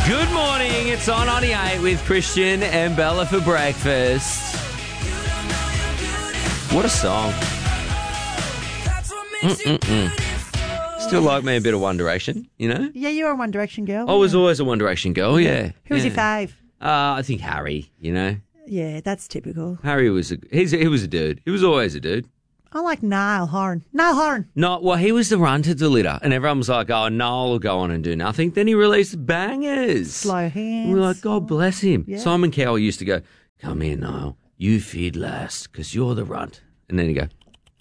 Good morning. It's on 98 with Christian and Bella for breakfast. What a song. Still like me a bit of One Direction, you know? Yeah, you're a One Direction girl. I was always a One Direction girl, yeah. Who's your fave? I think Harry, you know? Yeah, that's typical. Harry was he was a dude. He was always a dude. I like Niall Horan. Niall Horan. No, well, he was the run to the litter, and everyone was like, oh, Niall will go on and do nothing. Then he released bangers. Slow hands. And we're like, God bless him. Yeah. Simon Cowell used to go, come here, Niall. You feed last because you're the runt. And then he'd go.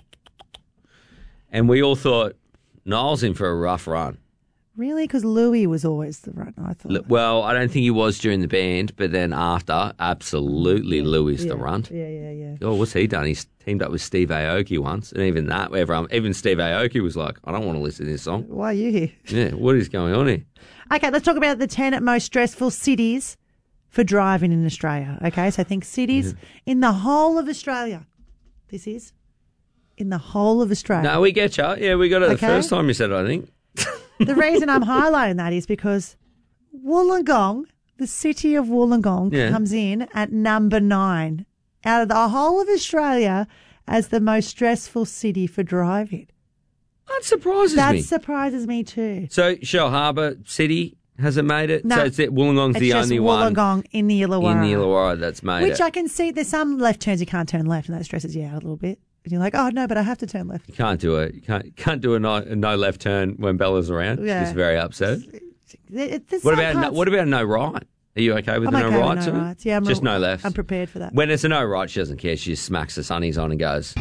And we all thought, Niall's in for a rough run. Really? Because Louis was always the run, I thought. Well, I don't think he was during the band, but then after, absolutely Louis the runt. Yeah. Oh, what's he done? He's teamed up with Steve Aoki once, and even that, even Steve Aoki was like, I don't want to listen to this song. Why are you here? Yeah, what is going on here? Okay, let's talk about the 10 most stressful cities for driving in Australia. Okay, so I think cities in the whole of Australia. This is in the whole of Australia. No, we get you. Yeah, we got it the Okay. first time you said it, I think. The reason I'm highlighting that is because Wollongong, the city of Wollongong, Yeah. comes in at number 9 out of the whole of Australia as the most stressful city for driving. That surprises That me. surprises me too. So, Shell Harbour City hasn't made it? No. So, Wollongong's It's the just only one Wollongong in the Illawarra. in the Illawarra that's made Which it. I can see there's some left turns you can't turn left and that stresses you out a little bit. And you're like, oh no, but I have to turn left. You can't do it. You can't do a no left turn when Bella's around. Yeah. She's very upset. There's What some about parts- what about no right? Are you okay with I'm the no okay with right no turn? rights. Yeah, just no left. I'm prepared for that. When it's a no right, she doesn't care. She just smacks the sunnies on and goes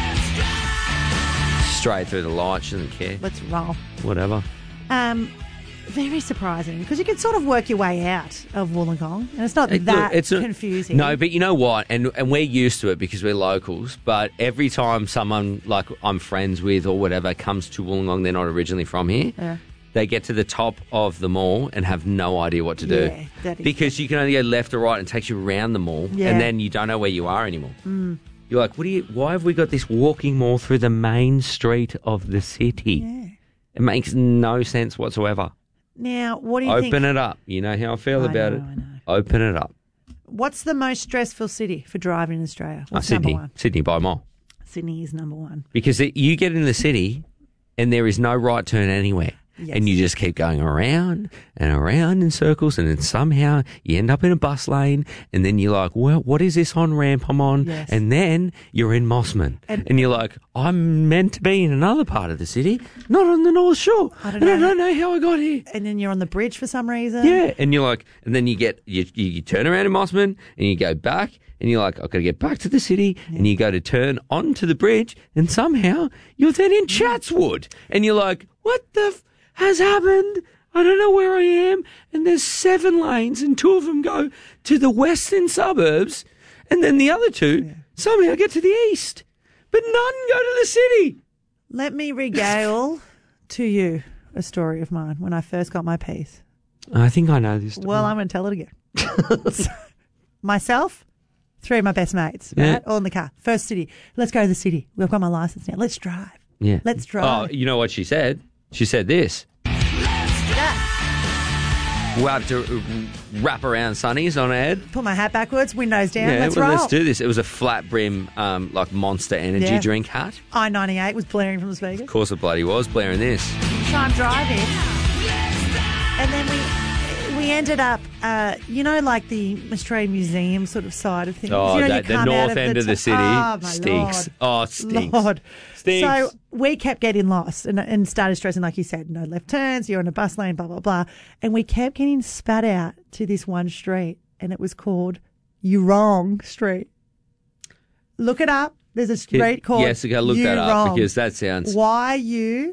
straight through the light. She doesn't care. Let's roll. Whatever. Very surprising because you can sort of work your way out of Wollongong and it's not Look, that it's confusing. No, but you know what? And we're used to it because we're locals. But every time someone like I'm friends with or whatever comes to Wollongong, they're not originally from here. Yeah. They get to the top of the mall and have no idea what to do. Yeah, that is because you can only go left or right and it takes you around the mall Yeah. and then you don't know where you are anymore. You're like, why have we got this walking mall through the main street of the city? Yeah. It makes no sense whatsoever. Now, what do you think? Open it up. You know how I feel about it. I know. Open it up. What's the most stressful city for driving in Australia? What's Sydney. number 1? Sydney by a mile. Sydney is number 1. Because you get in the city and there is no right turn anywhere. Yes. And you just keep going around and around in circles and then somehow you end up in a bus lane and then you're like, well, what is this on-ramp I'm on? Yes. And then you're in Mossman. And you're like, I'm meant to be in another part of the city, not on the North Shore. I don't And I know. don't know how I got here. And then you're on the bridge for some reason. Yeah. And you're like, and then you turn around in Mossman and you go back and you're like, I've got to get back to the city. And you go to turn onto the bridge and somehow you're then in Chatswood. And you're like, what the has happened? I don't know where I am. And there's 7 lanes and 2 of them go to the western suburbs. And then the other 2 somehow get to the east. But none go to the city. Let me regale to you a story of mine when I first got my piece. I think I know this story. Well, I'm going to tell it again. So, myself, 3 of my best mates, Yeah. right? All in the car. First city. Let's go to the city. We've got my license now. Let's drive. Yeah. Let's drive. Oh, you know what she said? She said this. We'll have to wrap around sunnies on our head. Put my hat backwards, windows down. Yeah, let's well, roll. let's do this. It was a flat brim, like Monster Energy Yeah. drink hat. I-98 was blaring from the speakers. Of course it bloody was, blaring this. So I'm driving, and then we ended up, like the Australian Museum sort of side of things. Oh, you the come north out end of the city oh, my stinks. Lord. Oh, it stinks. Lord. Stinks. So we kept getting lost and started stressing, like you said, no left turns, you're on a bus lane, blah, blah, blah. And we kept getting spat out to this one street, and it was called Urong Street. Look it up. There's a street called Yes, I got to look that up Urong. because that sounds... Urong.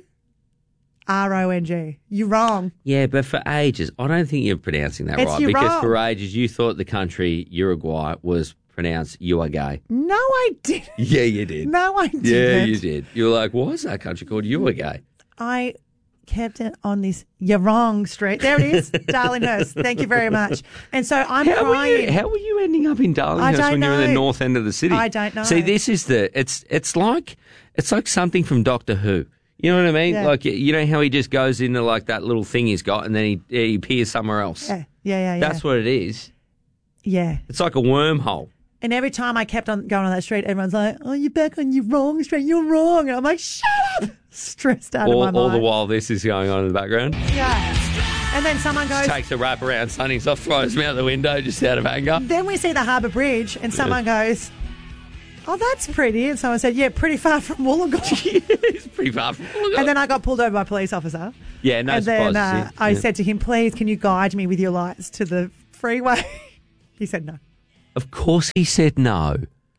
Urong. Yeah, but for ages, I don't think you're pronouncing that It's right. Because Urong. for ages, you thought the country Uruguay was pronounced you are gay. No, I didn't. Yeah, you did. No, I didn't. Yeah, you did. You were like, why is that country called you are gay? I kept it on this Urong Street. There it is, Darlinghurst. Thank you very much. And so I'm How crying. were you ending up in Darlinghurst don't when you were in the know. north end of the city? I don't know. See, this is it's like something from Doctor Who. You know what I mean? Yeah. Like, you know how he just goes into like that little thing he's got and then he appears somewhere else? Yeah. That's what it is. Yeah. It's like a wormhole. And every time I kept on going on that street, everyone's like, oh, you're back on your wrong street. You're wrong. And I'm like, shut up. Stressed out of my mind. All the while this is going on in the background. Yeah. And then someone goes... Takes a wrap around Sonny's off, throws him out the window just out of anger. Then we see the Harbour Bridge and someone goes, oh, that's pretty. And someone said, yeah, pretty far from Wollongong. It's pretty far from Wollongong. And then I got pulled over by a police officer. Yeah, no and surprise. then I said to him, please, can you guide me with your lights to the freeway? He said no. Of course he said no.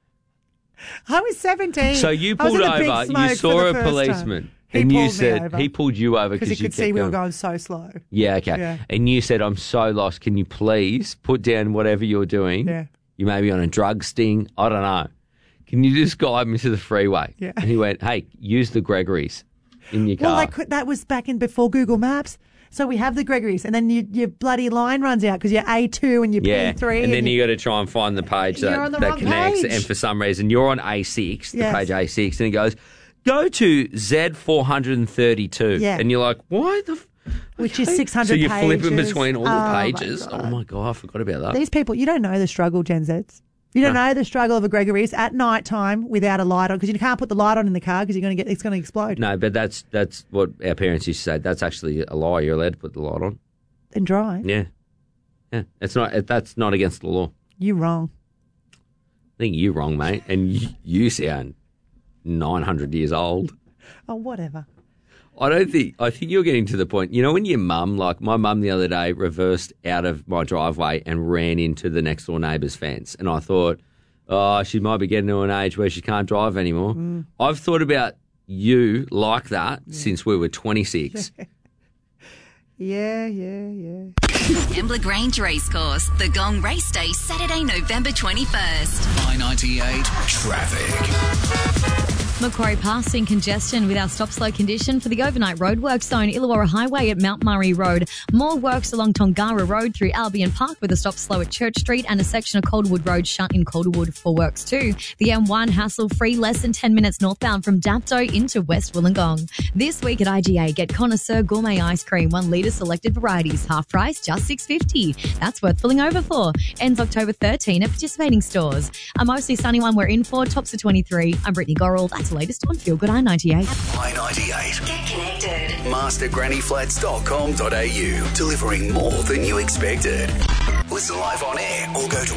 I was 17. So you I was pulled in a big over, smoke you for saw the a first policeman, time. He and you pulled me said over. he pulled you over Because he could see we were going so slow. Yeah, okay. Yeah. And you said, I'm so lost. Can you please put down whatever you're doing? Yeah. You may be on a drug sting. I don't know. Can you just guide me to the freeway? Yeah. And he went, hey, use the Gregory's in your Well, car. that was back in before Google Maps. So we have the Gregory's, and then your bloody line runs out because you're A2 and you're Yeah, P3. and then you got to try and find the page You're on the that wrong connects. page. And for some reason, you're on A6, the Yes. page A6, and it goes, go to Z432. Yeah. And you're like, why the... Which is 600 So you're pages. flipping between all the my pages. God. Oh, my God, I forgot about that. These people, you don't know the struggle, Gen Zs. You don't know the struggle of a Gregory's at night time without a light on because you can't put the light on in the car because it's going to explode. No, but that's what our parents used to say. That's actually a lie. You're allowed to put the light on. And drive. Yeah. That's not against the law. You're wrong. I think you're wrong, mate. And you sound 900 years old. Oh, whatever. I think you're getting to the point, you know, when your mum, like my mum the other day, reversed out of my driveway and ran into the next door neighbour's fence. And I thought, oh, she might be getting to an age where she can't drive anymore. I've thought about you like that since we were 26. Yeah. Kembla Grange Racecourse, the Gong Race Day, Saturday, November 21st. I-98 traffic. Macquarie passing congestion with our stop-slow condition for the overnight roadworks zone, Illawarra Highway at Mount Murray Road. More works along Tongara Road through Albion Park with a stop-slow at Church Street and a section of Calderwood Road shut in Calderwood for works too. The M1 hassle-free, less than 10 minutes northbound from Dapto into West Wollongong. This week at IGA, get Connoisseur Gourmet Ice Cream, 1 litre selected varieties, half price, just $6.50. That's worth pulling over for. Ends October 13 at participating stores. A mostly sunny one we're in for, tops of 23. I'm Brittany Gorrell. That's the latest on Feel Good I-98. I-98. Get connected. MasterGrannyFlats.com.au. Delivering more than you expected. Listen live on air or go to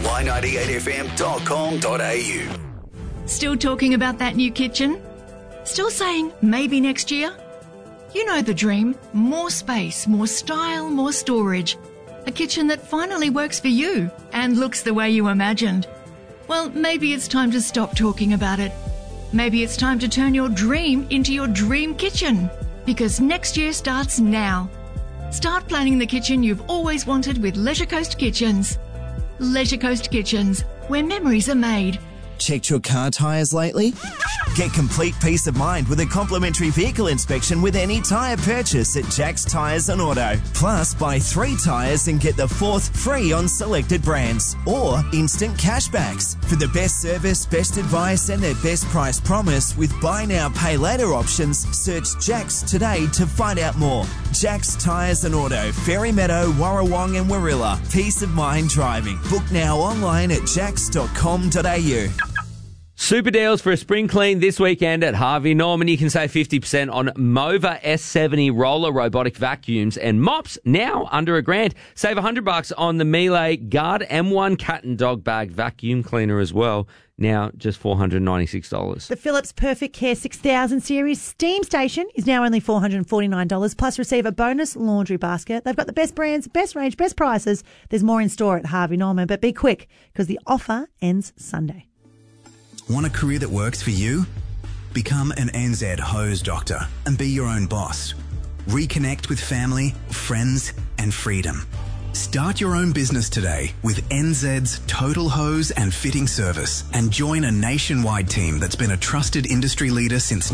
y98fm.com.au. Still talking about that new kitchen? Still saying maybe next year? You know the dream. More space, more style, more storage. A kitchen that finally works for you and looks the way you imagined. Well, maybe it's time to stop talking about it. Maybe it's time to turn your dream into your dream kitchen. Because next year starts now. Start planning the kitchen you've always wanted with Leisure Coast Kitchens. Leisure Coast Kitchens, where memories are made. Checked your car tyres lately? Get complete peace of mind with a complimentary vehicle inspection with any tyre purchase at Jack's Tyres and Auto. Plus, buy 3 tyres and get the 4th free on selected brands. Or instant cashbacks. For the best service, best advice and their best price promise with buy now, pay later options, search Jack's today to find out more. Jack's Tyres and Auto, Fairy Meadow, Warrawong and Warilla. Peace of mind driving. Book now online at jacks.com.au. Super deals for a spring clean this weekend at Harvey Norman. You can save 50% on Mova S70 roller robotic vacuums and mops now under $1,000. Save $100 on the Miele Guard M1 cat and dog bag vacuum cleaner as well. Now just $496. The Philips Perfect Care 6000 series steam station is now only $449. Plus receive a bonus laundry basket. They've got the best brands, best range, best prices. There's more in store at Harvey Norman, but be quick because the offer ends Sunday. Want a career that works for you? Become an NZ hose doctor and be your own boss. Reconnect with family, friends, and freedom. Start your own business today with NZ's Total Hose and Fitting Service and join a nationwide team that's been a trusted industry leader since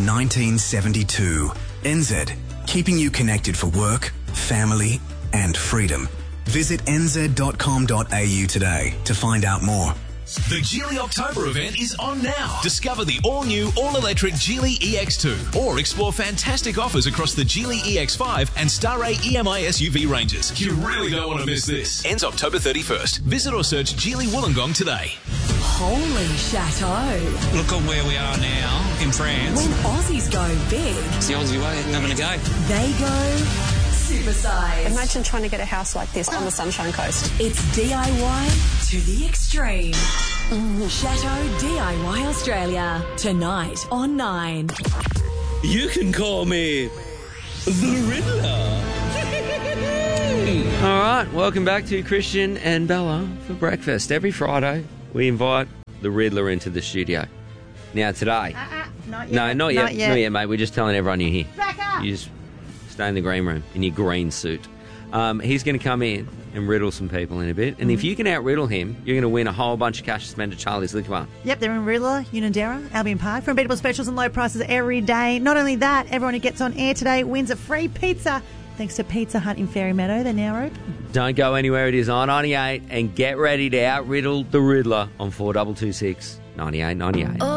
1972. NZ, keeping you connected for work, family, and freedom. Visit nz.com.au today to find out more. The Geely October event is on now. Discover the all-new, all-electric Geely EX2 or explore fantastic offers across the Geely EX5 and Starray EMI SUV ranges. You really don't want to miss this. Ends October 31st. Visit or search Geely Wollongong today. Holy chateau. Look at where we are now in France. When Aussies go big, It's the Aussie way, having a go. they go supersize. Imagine trying to get a house like this on the Sunshine Coast. It's DIY to the extreme. Chateau DIY Australia. Tonight on 9. You can call me the Riddler. All right, welcome back to Christian and Bella for breakfast. Every Friday, we invite the Riddler into the studio. Now, today... Not yet. No, not yet. Not yet, mate. We're just telling everyone you're here. Back up. You just stay in the green room in your green suit. He's going to come in and riddle some people in a bit. And if you can out-riddle him, you're going to win a whole bunch of cash to spend at Charlie's Liquor Bar. Yep, they're in Riddler, Unanderra, Albion Park. For unbeatable specials and low prices every day. Not only that, everyone who gets on air today wins a free pizza. Thanks to Pizza Hut in Fairy Meadow. They're now open. Don't go anywhere. It is I-98. And get ready to out-riddle the Riddler on 4226 9898.